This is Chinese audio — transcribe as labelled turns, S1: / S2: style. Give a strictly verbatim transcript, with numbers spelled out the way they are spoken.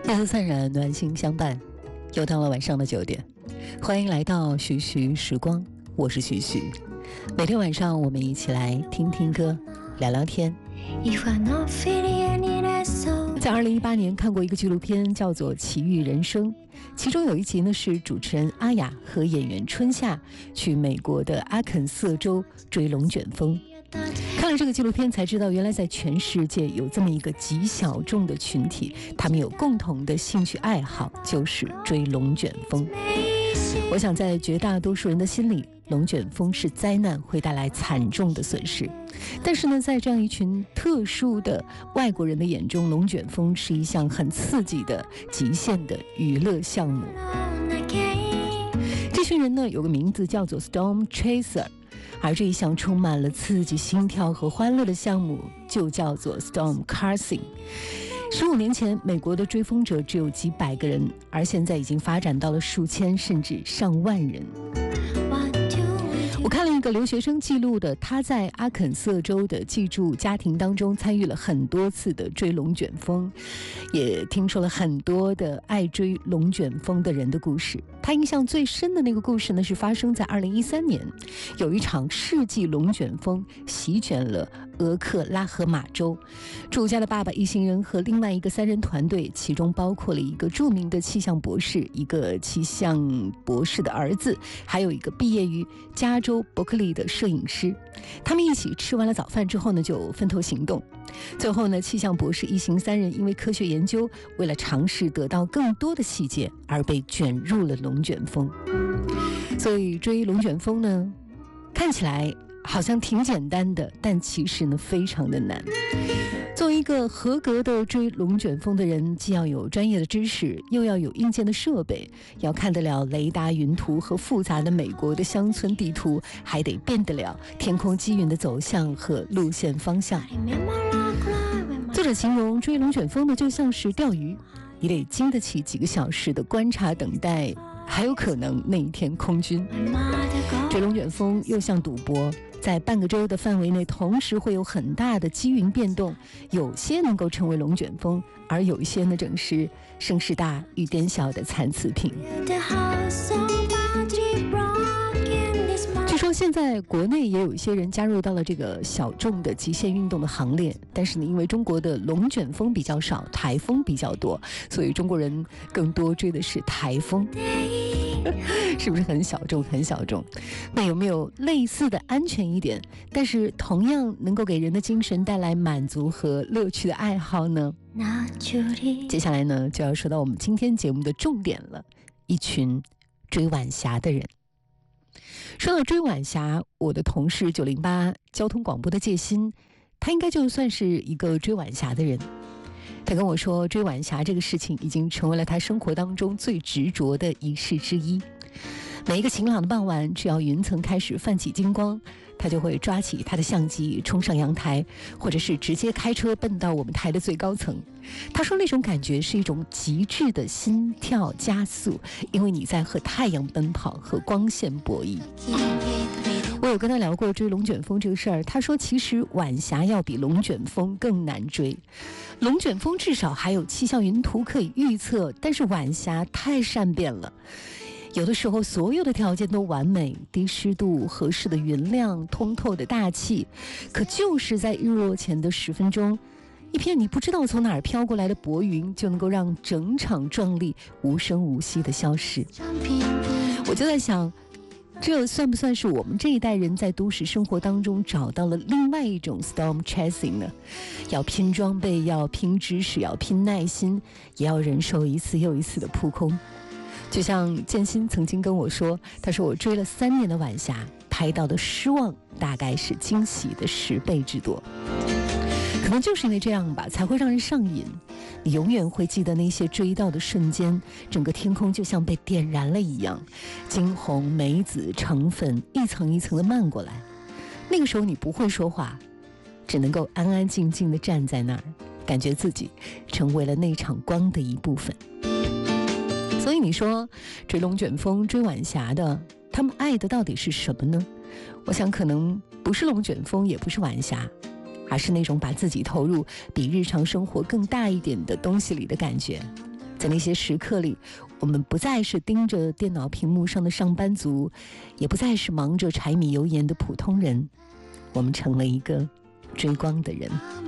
S1: 夜色灿然，暖心相伴，又到了晚上的九点，欢迎来到徐徐时光，我是徐徐。每天晚上我们一起来听听歌，聊聊天。在二零一八年看过一个纪录片，叫做《奇遇人生》，其中有一集呢是主持人阿雅和演员春夏去美国的阿肯色州追龙卷风。看了这个纪录片才知道，原来在全世界有这么一个极小众的群体，他们有共同的兴趣爱好，就是追龙卷风。我想在绝大多数人的心里，龙卷风是灾难，会带来惨重的损失。但是呢，在这样一群特殊的外国人的眼中，龙卷风是一项很刺激的极限的娱乐项目。这群人呢，有个名字叫做 Storm Chaser， 而这一项充满了刺激心跳和欢乐的项目就叫做 Storm Chasing。十五年前，美国的追风者只有几百个人，而现在已经发展到了数千甚至上万人。我看了一个留学生记录的，他在阿肯色州的寄住家庭当中参与了很多次的追龙卷风，也听说了很多的爱追龙卷风的人的故事。他印象最深的那个故事呢，是发生在二零一三年，有一场世纪龙卷风席卷了俄克拉荷马州。住家的爸爸一行人和另外一个三人团队，其中包括了一个著名的气象博士，一个气象博士的儿子，还有一个毕业于加州伯克利的摄影师。他们一起吃完了早饭之后呢，就分头行动。最后呢，气象博士一行三人因为科学研究，为了尝试得到更多的细节，而被卷入了龙卷风。所以追龙卷风呢，看起来好像挺简单的，但其实呢非常的难。作为一个合格的追龙卷风的人，既要有专业的知识，又要有硬件的设备，要看得了雷达云图和复杂的美国的乡村地图，还得辨得了天空积云的走向和路线方向。作者形容追龙卷风呢，就像是钓鱼，你得经得起几个小时的观察等待，还有可能那一天空军。追龙卷风又像赌博，在半个州的范围内同时会有很大的积云变动，有些能够成为龙卷风，而有一些呢正是声势大雨点小的残次品。据说现在国内也有一些人加入到了这个小众的极限运动的行列，但是呢，因为中国的龙卷风比较少，台风比较多，所以中国人更多追的是台风。是不是很小众很小众？那有没有类似的安全一点，但是同样能够给人的精神带来满足和乐趣的爱好呢？接下来呢，就要说到我们今天节目的重点了，一群追晚霞的人。说到追晚霞，我的同事九零八交通广播的介欣，他应该就算是一个追晚霞的人。他跟我说，追晚霞这个事情已经成为了他生活当中最执着的仪式之一。每一个晴朗的傍晚，只要云层开始泛起金光，他就会抓起他的相机冲上阳台，或者是直接开车奔到我们台的最高层。他说那种感觉是一种极致的心跳加速，因为你在和太阳奔跑，和光线博弈。我有跟他聊过追龙卷风这个事儿，他说其实晚霞要比龙卷风更难追。龙卷风至少还有气象云图可以预测，但是晚霞太善变了。有的时候所有的条件都完美，低湿度、合适的云量、通透的大气，可就是在日落前的十分钟，一片你不知道从哪儿飘过来的薄云就能够让整场壮丽无声无息地消失。我就在想，这算不算是我们这一代人在都市生活当中找到了另外一种 storm chasing 呢？要拼装备，要拼知识，要拼耐心，也要忍受一次又一次的扑空。就像建新曾经跟我说，他说我追了三年的晚霞，拍到的失望大概是惊喜的十倍之多。可能就是因为这样吧，才会让人上瘾。你永远会记得那些追到的瞬间，整个天空就像被点燃了一样，金红、梅子、橙粉一层一层的漫过来。那个时候你不会说话，只能够安安静静地站在那儿，感觉自己成为了那场光的一部分。所以你说追龙卷风、追晚霞的，他们爱的到底是什么呢？我想可能不是龙卷风，也不是晚霞，而是那种把自己投入比日常生活更大一点的东西里的感觉。 在那些时刻里，我们不再是盯着电脑屏幕上的上班族，也不再是忙着柴米油盐的普通人，我们成了一个追光的人。